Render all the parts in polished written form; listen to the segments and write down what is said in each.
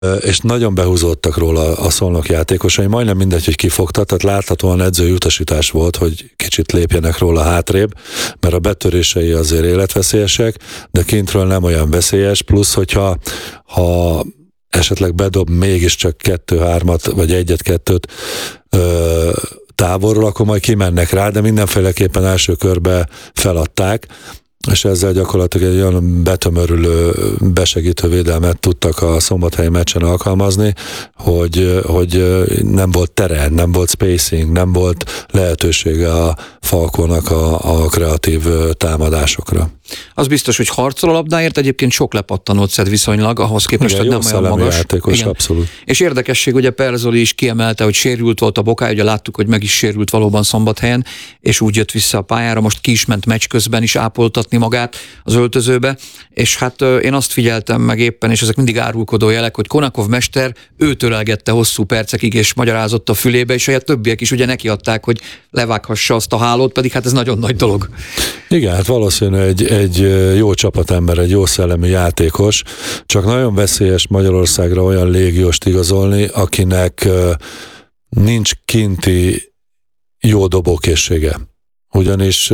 és nagyon behúzódtak róla a Szolnok játékosai, majdnem mindegy, hogy kifogta, tehát láthatóan edzői utasítás volt, hogy kicsit lépjenek róla hátrébb, mert a betörései azért életveszélyesek, de kintről nem olyan veszélyes, plusz hogyha esetleg bedob mégiscsak 2-3-at, vagy 1-2-t távolról, akkor majd kimennek rá, de mindenféleképpen első körbe feladták, és ezzel gyakorlatilag egy olyan betömörülő, besegítő védelmet tudtak a szombathelyi meccsen alkalmazni, hogy nem volt tere, nem volt spacing, nem volt lehetősége a Falkónak a kreatív támadásokra. Az biztos, hogy harcol a labdáért, egyébként sok lepattanót szed viszonylag, ahhoz képest, hogy nem olyan magas. Játékos, igen. Abszolút. És érdekesség, ugye Perzoli is kiemelte, hogy sérült volt a Bokály, ugye láttuk, hogy meg is sérült valóban Szombathelyen, és úgy jött vissza a pályára, most ki is ment meccs közben is ápoltatni magát az öltözőbe, és hát én azt figyeltem meg éppen, és ezek mindig árulkodó jelek, hogy Konakov mester ő törelgette hosszú percekig, és magyarázott a fülébe, és a többiek is ugye nekiadták, hogy levághassa azt a hálót, pedig hát ez nagyon nagy dolog. Igen, hát valószínűleg egy jó csapatember, egy jó szellemű játékos, csak nagyon veszélyes Magyarországra olyan légióst igazolni, akinek nincs kinti jó dobókészsége. Ugyanis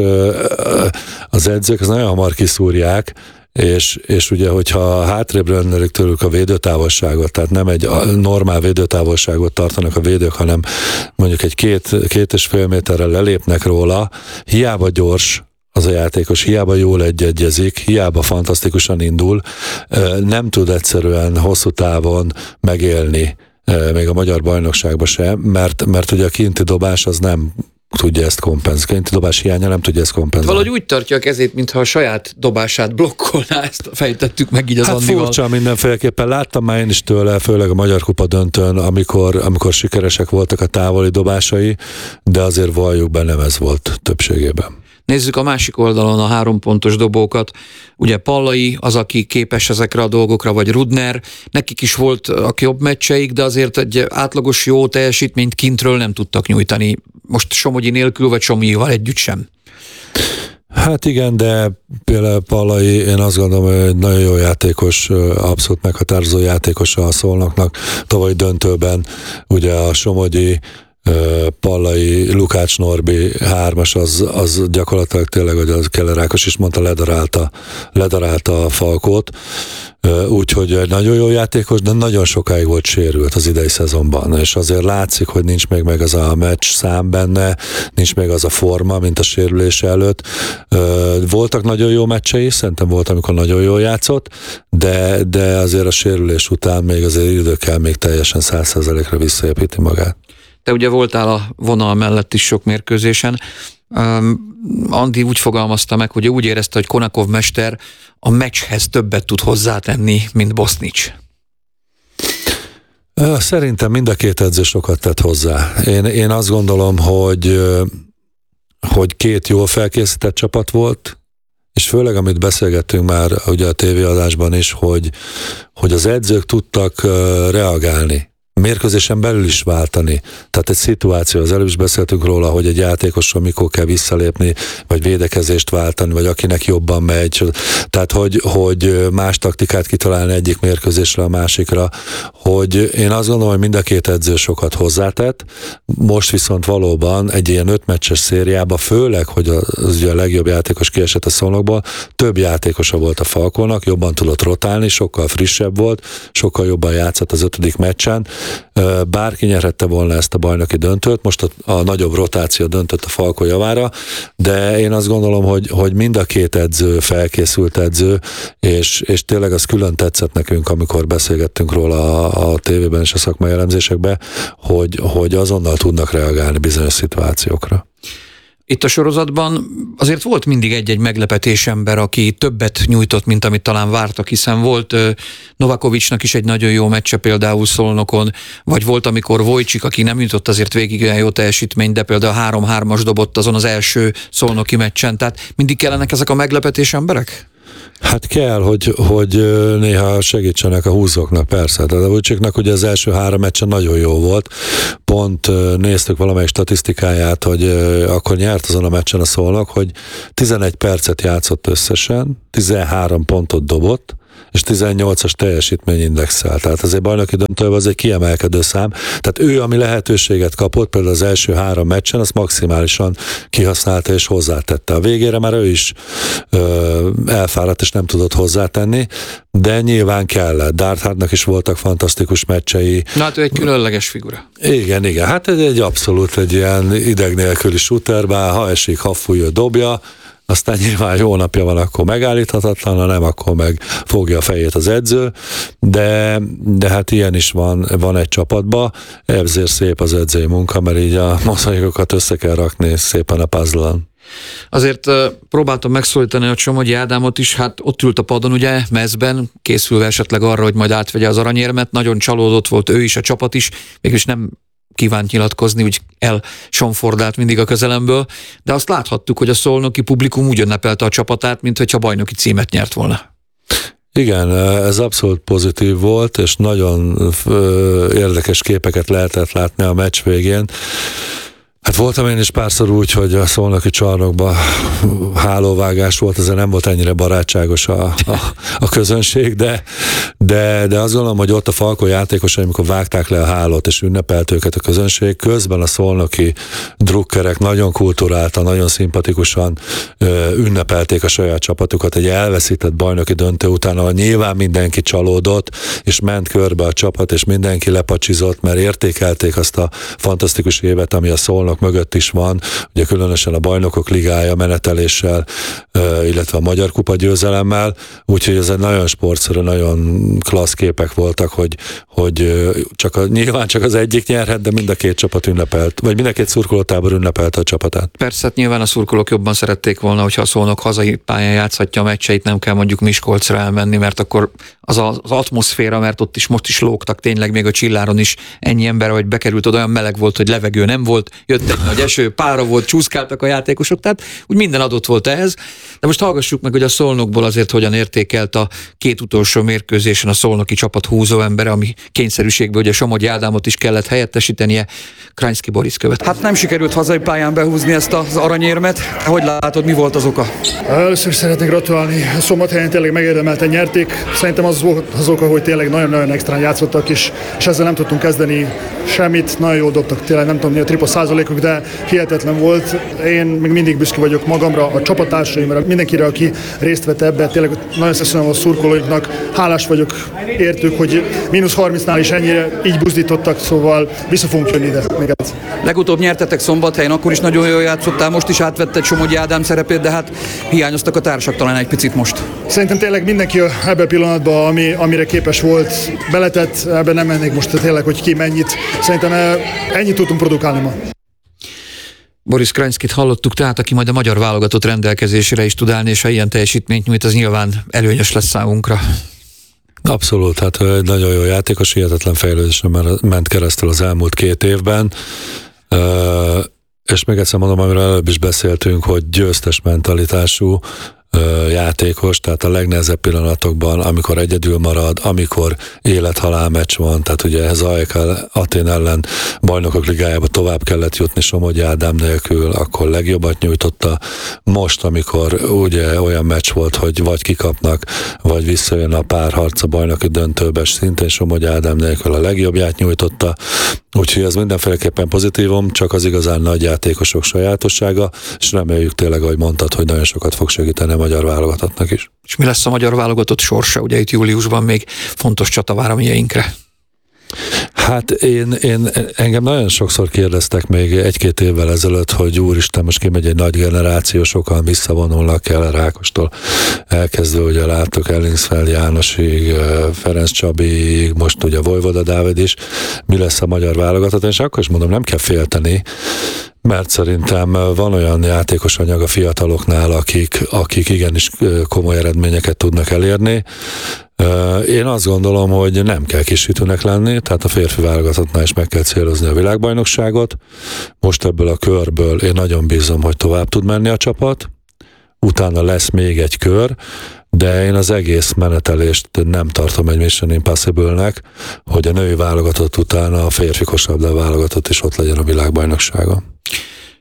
az edzők az nagyon hamar kiszúrják, és ugye, hogyha hátrébb rendelik tőlük a védőtávolságot, tehát nem egy normál védőtávolságot tartanak a védők, hanem mondjuk egy 2,5 méterrel lelépnek róla, hiába gyors az a játékos, hiába jól egyezik, hiába fantasztikusan indul, nem tud egyszerűen hosszú távon megélni, még a magyar bajnokságban sem, mert ugye a kinti dobás az nem tudja ezt kompenzálni. Kinti dobás hiánya nem tudja ezt kompenzálni. Valahogy úgy tartja a kezét, mintha a saját dobását blokkolná, ezt fejtettük meg így az Andival. Furcsa mindenféleképpen. Láttam már én is tőle, főleg a Magyar Kupa döntőn, amikor sikeresek voltak a távoli dobásai, de azért valljuk be, nem ez volt többségében. Nézzük a másik oldalon a 3 pontos dobókat. Ugye Pallai az, aki képes ezekre a dolgokra, vagy Rudner, nekik is volt a jobb meccseik, de azért egy átlagos jó teljesítményt kintről nem tudtak nyújtani. Most Somogyi nélkül, vagy Somogyival együtt sem. Hát igen, de például Pallai, én azt gondolom, hogy egy nagyon jó játékos, abszolút meghatározó játékos a Szolnoknak. Tavaly döntőben ugye a Somogyi, Pallai, Lukács Norbi 3-as, az gyakorlatilag tényleg, hogy a Keller Ákos is mondta, ledarálta a Falkót, úgyhogy egy nagyon jó játékos, de nagyon sokáig volt sérült az idei szezonban, és azért látszik, hogy nincs még meg az a meccs szám benne, nincs még az a forma, mint a sérülése előtt. Voltak nagyon jó meccsei, szerintem volt, amikor nagyon jól játszott, de azért a sérülés után még azért idő kell még teljesen 100%-ra visszaépíti magát. Te ugye voltál a vonal mellett is sok mérkőzésen. Andi úgy fogalmazta meg, hogy úgy érezte, hogy Konakov mester a meccshez többet tud hozzátenni, mint Bosznics. Szerintem mind a két edző sokat tett hozzá. Én azt gondolom, hogy 2 jól felkészített csapat volt, és főleg, amit beszélgettünk már ugye a tévéadásban is, hogy az edzők tudtak reagálni. Mérkőzésen belül is váltani. Tehát egy szituáció, az előbb is beszéltünk róla, hogy egy játékosról mikor kell visszalépni, vagy védekezést váltani, vagy akinek jobban megy. Tehát, hogy más taktikát kitalálni egyik mérkőzésre a másikra, hogy én azt gondolom, hogy mind a két edző sokat hozzátett. Most viszont valóban egy ilyen 5 meccses szériában, főleg, hogy az ugye a legjobb játékos kiesett a Szolnokból, több játékosa volt a Falkónak, jobban tudott rotálni, sokkal frissebb volt, sokkal jobban játszott az 5. meccsen. Bárki nyerhette volna ezt a bajnoki döntőt, most a nagyobb rotáció döntött a Falkó javára, de én azt gondolom, hogy mind a két edző felkészült edző, és tényleg az külön tetszett nekünk, amikor beszélgettünk róla a tévében és a szakmai elemzésekben, hogy azonnal tudnak reagálni bizonyos szituációkra. Itt a sorozatban azért volt mindig egy-egy meglepetés ember, aki többet nyújtott, mint amit talán vártak, hiszen volt Novakovicsnak is egy nagyon jó meccse például Szolnokon, vagy volt, amikor Vojcsik, aki nem jutott azért végig olyan jó teljesítményt, de például 3-3-as dobott azon az első szolnoki meccsen, tehát mindig kellenek ezek a meglepetés emberek? Hát kell, hogy néha segítsenek a húzóknak, persze. De a Vujcsiknak ugye az első 3 meccsen nagyon jó volt. Pont néztük valamelyik statisztikáját, hogy akkor nyert azon a meccsen a Szolnok, hogy 11 percet játszott összesen, 13 pontot dobott, és 18-as teljesítményindexel. Tehát azért bajnoki döntőben az egy kiemelkedő szám. Tehát ő, ami lehetőséget kapott, például az első 3 meccsen, azt maximálisan kihasználta és hozzátette. A végére már ő is elfáradt és nem tudott hozzátenni, de nyilván kellett. Darthardnak is voltak fantasztikus meccsei. Na hát ő egy különleges figura. Igen. Hát egy abszolút egy ilyen ideg nélküli shooter, bár ha esik, ha fúj, dobja, aztán nyilván jó napja van, akkor megállíthatatlan, ha nem, akkor meg fogja a fejét az edző, de hát ilyen is van egy csapatban, ezért szép az edzői munka, mert így a mozaikokat össze kell rakni szépen a puzzle-on. Azért próbáltam megszólítani a Somogyi Ádámot is, hát ott ült a padon ugye, mezben, készülve esetleg arra, hogy majd átvegye az aranyérmet, nagyon csalódott volt ő is, a csapat is, mégis nem kívánt nyilatkozni, úgy elsomfordált mindig a közelemből, de azt láthattuk, hogy a szolnoki publikum úgy ünnepelte a csapatát, mint hogyha bajnoki címet nyert volna. Igen, ez abszolút pozitív volt, és nagyon érdekes képeket lehetett látni a meccs végén. Hát voltam én is párszor úgy, hogy a szolnoki csarnokban hálóvágás volt, azért nem volt ennyire barátságos a közönség, de azt gondolom, hogy ott a Falko játékosai, amikor vágták le a hálót és ünnepelt őket a közönség, közben a szolnoki drukkerek nagyon kulturáltan, nagyon szimpatikusan ünnepelték a saját csapatukat egy elveszített bajnoki döntő után, ahol nyilván mindenki csalódott, és ment körbe a csapat, és mindenki lepacsizott, mert értékelték azt a fantasztikus évet, ami a Szolnok mögött is van, ugye különösen a Bajnokok Ligája meneteléssel, illetve a Magyar Kupa győzelemmel, úgyhogy ez egy nagyon sportszerű, nagyon klassz képek voltak, hogy nyilván csak az egyik nyerhet, de mind a két csapat ünnepelt, vagy mind a két szurkolótábor ünnepelte a csapatát. Persze, hát nyilván a szurkolók jobban szerették volna, hogyha a Szolnok hazai pályán játszhatja a meccseit, nem kell mondjuk Miskolcra elmenni, mert akkor az atmoszféra, mert ott is most is lógtak tényleg, még a Csilláron is ennyi ember, hogy bekerült oda, olyan meleg volt, hogy levegő nem volt, jött egy nagy eső, pára volt, csúszkáltak a játékosok, tehát úgy minden adott volt ehhez. De most hallgassuk meg, hogy a Szolnokból azért hogyan értékelt a 2 utolsó mérkőzésen a szolnoki csapat húzó embere, ami kényszerűségből ugye Somogyi Ádámot is kellett helyettesítenie. Krajnszky Boris követ. Hát nem sikerült hazai pályán behúzni ezt az aranyérmet. Hogy látod, mi volt az oka? Először szeretnék gratulálni. Szombathelyen tényleg megérdemelten nyerték. Szerintem az volt az oka, hogy tényleg nagyon-nagyon extrán játszottak, és ezzel nem tudtunk kezdeni semmit. Nagyon jól dobtak, tényleg nem tudom mi a tripla százalékuk, de hihetetlen volt. Én még mindig büszke vagyok magamra, a csapattársaimra, mindenkire, aki részt vett ebbe. Tényleg nagyon köszönöm a szurkolóinknak. Hálás vagyok értük, hogy -30-nál is ennyire így buzdítottak, szóval vissza fogunk jönni ide. Legutóbb nyertetek Szombathelyen, akkor is nagyon jól játszottál, most is átvetted Somogyi Ádám szerepét, de hát hiányoztak a társak talán egy picit most. Szerintem tényleg mindenki ebben a pillanatban, amire képes volt, beletett, ebben nem mennék most tényleg, hogy ki mennyit. Szerintem ennyit tudtunk produkálni ma. Boris Krajnszkyt hallottuk, tehát aki majd a magyar válogatott rendelkezésére is tud állni, és ha ilyen teljesítményt nyújt, az nyilván előnyös lesz számunkra. Abszolút, hát egy nagyon jó játékos, hihetetlen fejlődésre ment keresztül az elmúlt 2 évben, és még egyszer mondom, amiről előbb is beszéltünk, hogy győztes mentalitású játékos, tehát a legnehezebb pillanatokban, amikor egyedül marad, amikor élet-halál meccs van, tehát ugye ehhez AEK Atén ellen Bajnokok Ligájába tovább kellett jutni Somogyi Ádám nélkül, akkor legjobbat nyújtotta. Most, amikor ugye olyan meccs volt, hogy vagy kikapnak, vagy visszajön a párharc a bajnoki döntőbe, szintén Somogyi Ádám nélkül a legjobbját nyújtotta. Úgyhogy ez mindenféleképpen pozitívum, csak az igazán nagy játékosok sajátossága, és reméljük tényleg, ahogy mondtad, hogy nagyon sokat fog segíteni a magyar válogatottnak is. És mi lesz a magyar válogatott sorsa? Ugye itt júliusban még fontos csata vár a mieinkre. Hát engem nagyon sokszor kérdeztek még 1-2 évvel ezelőtt, hogy úristen, most kimegy egy nagy generáció, sokan visszavonulnak el Rákostól elkezdve, ugye láttuk Ellingsfeld Jánosig, Ferenc Csabiig, most ugye Vojvoda Dávid is, mi lesz a magyar válogatott, és akkor is mondom, nem kell félteni, mert szerintem van olyan játékos anyag a fiataloknál, akik igenis komoly eredményeket tudnak elérni. Én azt gondolom, hogy nem kell kisütőnek lenni, tehát a férfi válogatottnál is meg kell célozni a világbajnokságot. Most ebből a körből én nagyon bízom, hogy tovább tud menni a csapat. Utána lesz még egy kör, de én az egész menetelést nem tartom egy Mission Impossible-nek, hogy a női válogatott után a férfi kosabda válogatott is ott legyen a világbajnokságon.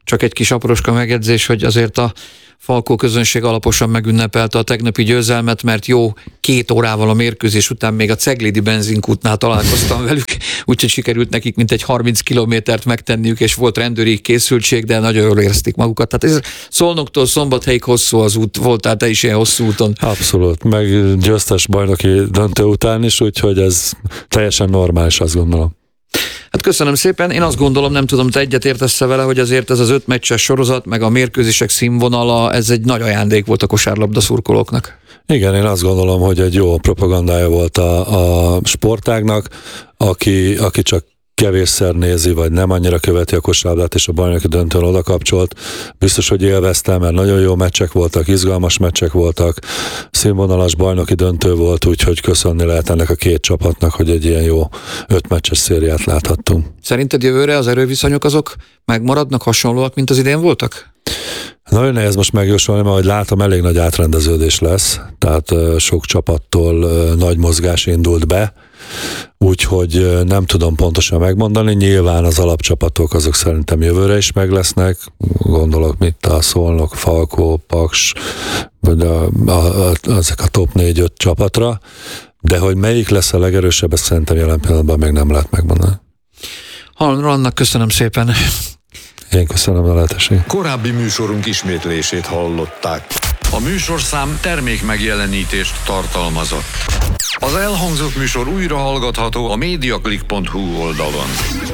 Csak egy kis apróska megjegyzés, hogy azért a Falkó közönség alaposan megünnepelte a tegnapi győzelmet, mert jó 2 órával a mérkőzés után még a Ceglédi benzinkútnál találkoztam velük, úgyhogy sikerült nekik mintegy 30 kilométert megtenniük, és volt rendőri készültség, de nagyon jól érezték magukat. Tehát ez Szolnoktól Szombathelyig hosszú az út, voltál te is ilyen hosszú úton. Abszolút, meg győztes bajnoki döntő után is, úgyhogy ez teljesen normális, azt gondolom. Hát köszönöm szépen. Én azt gondolom, nem tudom, te egyet értesz vele, hogy azért ez az 5 meccses sorozat, meg a mérkőzések színvonala, ez egy nagy ajándék volt a kosárlabda szurkolóknak. Igen, én azt gondolom, hogy egy jó propagandája volt a sportágnak, aki csak kevésszer nézi, vagy nem annyira követi a kosárlabdát, és a bajnoki döntőn oda kapcsolt. Biztos, hogy élveztem, mert nagyon jó meccsek voltak, izgalmas meccsek voltak, színvonalas bajnoki döntő volt, úgyhogy köszönni lehet ennek a 2 csapatnak, hogy egy ilyen jó 5 meccses szériát láthattunk. Szerinted jövőre az erőviszonyok azok megmaradnak, hasonlóak, mint az idén voltak? Nagyon nehéz most megjósolni, mert ahogy látom, elég nagy átrendeződés lesz, tehát sok csapattól nagy mozgás indult be, úgyhogy nem tudom pontosan megmondani. Nyilván az alapcsapatok azok szerintem jövőre is meg lesznek, gondolok mit a Szolnok, Falkó, Paks, vagy ezek a top 4-5 csapatra, de hogy melyik lesz a legerősebb, ezt szerintem jelen pillanatban még nem lehet megmondani. Halm Rolandnak köszönöm szépen. Én köszönöm a lehetőséget. Korábbi műsorunk ismétlését hallották. A műsorszám termék megjelenítést tartalmazott. Az elhangzott műsor újra hallgatható a mediaclick.hu oldalon.